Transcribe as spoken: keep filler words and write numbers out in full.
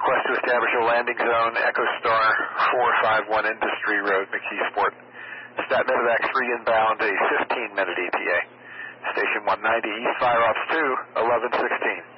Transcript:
request to establish a landing zone, Echo Star four five one Industry Road, McKeesport. Stat Medevac three inbound, a fifteen minute E T A. Station one ninety East, Fire Ops two, eleven sixteen.